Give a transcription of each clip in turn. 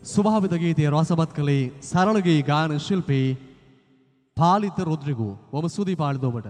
ස්වභාවිත ගීතයේ රසවත් කළේ සරල ගී ගායන ශිල්පී පාලිත රොඩ්රිගෝ. වම සුදී පාලිත ඔබට.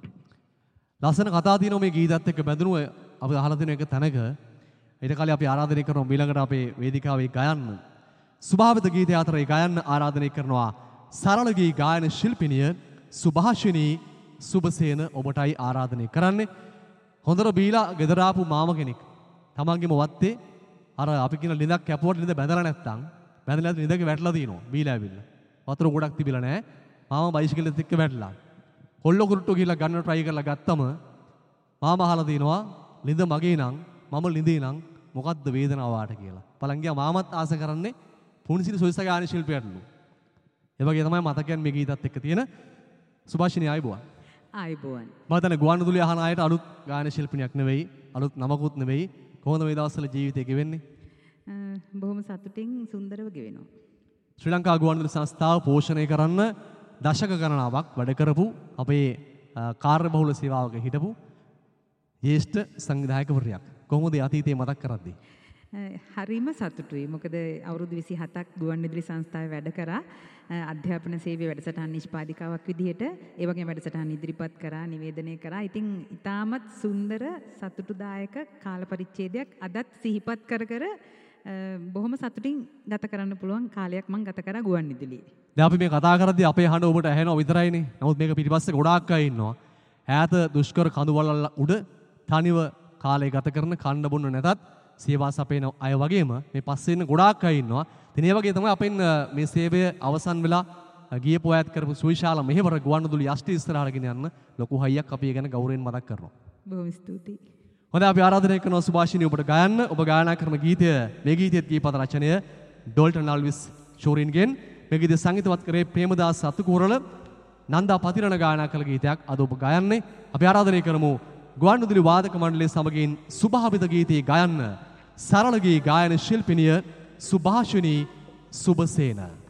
ලස්සන කතා තියෙනවා මේ ගීතත් එක්ක බැඳුණු අපි අහලා තියෙන එක තැනක. ඊට කලින් අපි ආරාධනය කරනවා ඊළඟට අපේ වේදිකාවේ ගයන්න. ස්වභාවිත ගීතය අතරේ ගයන්න ආරාධනය කරනවා සරල ගී ගායන ශිල්පිනිය සුභාෂිනී සුබසේන ඔබටයි ආරාධනය කරන්නේ. හොඳට බීලා ගෙදර ආපු මාම කෙනෙක්. තමන්ගේම වත්තේ අර අපි කියන ලිඳක් කැපුවට ලිඳ බැඳලා නැත්තම් බැඳලා ලිඳක වැටලා තියෙනවා බීලා ඇවිල්ලා. වතුර ගොඩක් තිබිලා නැහැ. මාම බයිසිකලෙත් එක්ක වැටලා. කොල්ල කුරුට්ටෝ ගිහලා ගන්න try කරලා ගත්තම මාම අහලා තිනවා ලිඳ මගේ නම් මම ලිඳේ නම් මොකද්ද වේදනාව වාට කියලා. බලන් ගියා මාමත් ආස කරන්නේ පුණසිරි සොයිස ගාන ශිල්පියටලු. ඒ වගේ තමයි මතකයන් මේ ගීතත් එක්ක තියෙන සුභාෂිනී ආයිබෝවන්. ආයිබෝවන්. මම හිතන්නේ ගුවන්විදුලිය අහන අයට අලුත් ගායන ශිල්පිනියක් නෙවෙයි අලුත් නමකුත් නෙවෙයි. කොහොමද මේ දවස්වල ජීවිතේ ගෙවෙන්නේ? බොහොම සතුටින් සුන්දරව ගෙවෙනවා. ශ්‍රී ලංකා ගුවන්විදුලි සංස්ථාව පෝෂණය කරන්න දශක ගණනාවක් වැඩ කරපු අපේ කාර්යබහුල සේවාවක හිටපු ජ්‍යෙෂ්ඨ සංවිධායකවරියක්. කොහොමද අතීතේ මතක් කරද්දී? හරිම සතුටුයි. මොකද අවුරුදු 27ක් ගුවන්විදුලි සංස්ථාවේ වැඩ කරා. අධ්‍යාපන සේවයේ වැඩසටහන් නිෂ්පාදිකාවක් විදිහට ඒ වගේම වැඩසටහන් ඉදිරිපත් කරා, නිවේදනය කරා. ඉතින් ඊටමත් සුන්දර සතුටුදායක කාල පරිච්ඡේදයක් අදත් සිහිපත් කර කර බොහොම සතුටින් ගත කරන්න පුළුවන් කාලයක් මම ගත කරා ගුවන්විදුලියේ. දැන් අපි මේ කතා කරද්දී අපේ හඬ ඔබට ඇහෙනවා විතරයිනේ. නමුත් මේක පිටිපස්සේ ගොඩාක් අය ඉන්නවා. ඈත දුෂ්කර කඳුවලල් උඩ තනිව කාලය ගත කරන කන්න බොන්න නැතත් සේවා සපයන අය වගේම මේ පස්සේ ඉන්න ගොඩාක් අය ඉන්නවා. ඉතින් ඒ වගේ තමයි අපෙන් මේ සේවය අවසන් වෙලා ගිය පොයත් කරපු සුවිශාල මෙහෙවර ගුවන්විදුලි යෂ්ටි ඉස්සරහට ගෙන යන්න ලොකු හයියක් අපි ඒ ගැන ගෞරවයෙන් මතක් කරනවා. බොහොම ස්තුතියි. හොඳයි අපි ආරාධනය කරනවා සුභාෂිනී ඔබට ගයන්න. ඔබ ගායනා කරන ගීතය මේ ගීතයේ ගීපද රචනය ඩෝල්ටන් අල්විස් ෂෝරින්ගෙන්. මේ ගීතය සංගීතවත් කරේ ප්‍රේමදාස අතුකුරල නන්දා පතිරණ ගායනා කළ ගීතයක් අද ඔබ ගයන්නේ. අපි ආරාධනය කරමු ගුවන්විදුලි වාදක මණ්ඩලයේ සමගින් සුභාවිත ගීතයේ ගයන්න සරල ගී ගායන ශිල්පිනිය සුභාෂිනී සුබසේන.